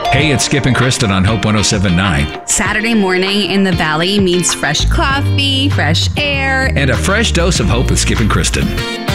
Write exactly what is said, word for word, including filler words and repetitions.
Hey, it's Skip and Kristen on Hope one oh seven point nine. Saturday morning in the Valley means fresh coffee, fresh air, And a fresh dose of hope with Skip and Kristen.